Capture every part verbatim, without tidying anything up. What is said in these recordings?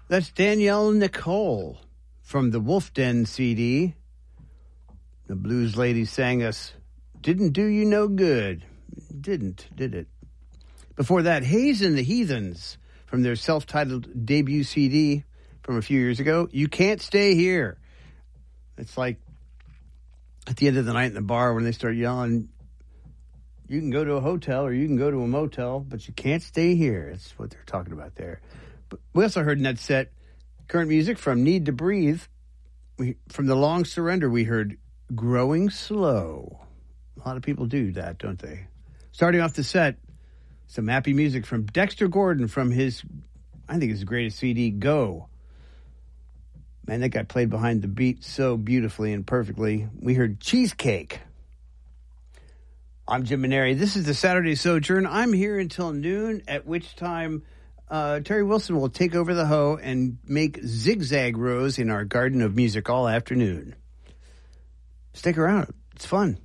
That's Danielle Nicole from the Wolf Den C D. The blues lady sang us, "Didn't Do You No Good." Didn't, did it? Before that, Hayes and the Heathens from their self-titled debut C D from a few years ago, "You Can't Stay Here." It's like at the end of the night in the bar when they start yelling, you can go to a hotel or you can go to a motel, but you can't stay here. That's what they're talking about there. But we also heard in that set current music from Need to Breathe. We, from The Long Surrender, we heard Growing Slow. A lot of people do that, don't they? Starting off the set, some happy music from Dexter Gordon from his, I think his greatest C D, Go. Man, that guy played behind the beat so beautifully and perfectly. We heard Cheesecake. I'm Jim Maneri. This is the Saturday Sojourn. I'm here until noon, at which time uh, Terry Wilson will take over the hoe and make zigzag rows in our garden of music all afternoon. Stick around. It's fun.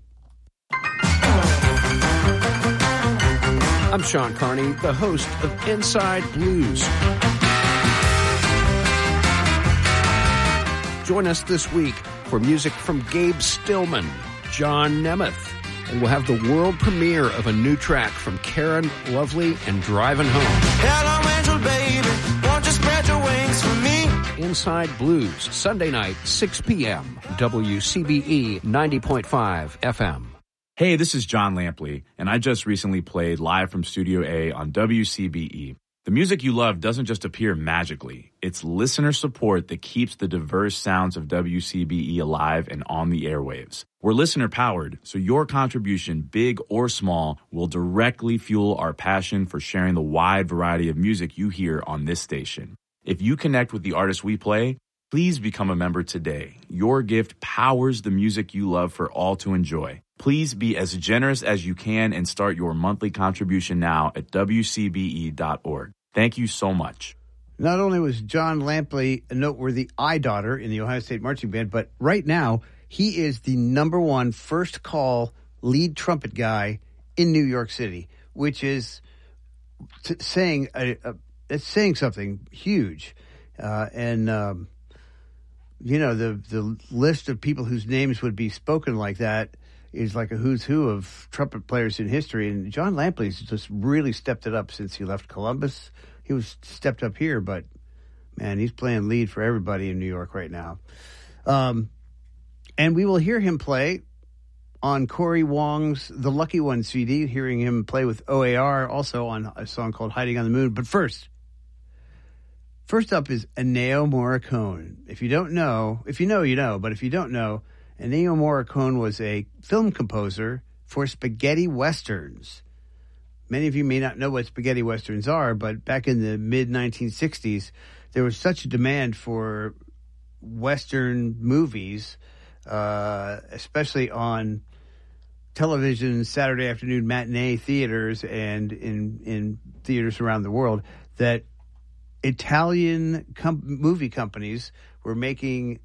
I'm Sean Carney, the host of Inside Blues. Join us this week for music from Gabe Stillman, John Nemeth, and we'll have the world premiere of a new track from Karen Lovely and Driving Home. Hello, Angel, baby. Won't you spread your wings for me? Inside Blues, Sunday night, six p.m., W C B E ninety point five F M. Hey, this is John Lampley, and I just recently played live from Studio A on W C B E. The music you love doesn't just appear magically. It's listener support that keeps the diverse sounds of W C B E alive and on the airwaves. We're listener-powered, so your contribution, big or small, will directly fuel our passion for sharing the wide variety of music you hear on this station. If you connect with the artists we play, please become a member today. Your gift powers the music you love for all to enjoy. Please be as generous as you can and start your monthly contribution now at W C B E dot org. Thank you so much. Not only was John Lampley a noteworthy eye-daughter in the Ohio State Marching Band, but right now he is the number one first call lead trumpet guy in New York City, which is t- saying a, a, it's saying something huge. Uh, and um, you know, the the list of people whose names would be spoken like that is like a who's who of trumpet players in history. And John Lampley's just really stepped it up since he left Columbus. He was stepped up here, but, man, he's playing lead for everybody in New York right now. Um, and we will hear him play on Corey Wong's The Lucky One C D, hearing him play with O A R, also on a song called Hiding on the Moon. But first, first up is Ennio Morricone. If you don't know, if you know, you know, but if you don't know, Ennio Morricone was a film composer for spaghetti westerns. Many of you may not know what spaghetti westerns are, but back in the mid nineteen sixties, there was such a demand for western movies, uh, especially on television, Saturday afternoon matinee theaters, and in, in theaters around the world, that Italian com- movie companies were making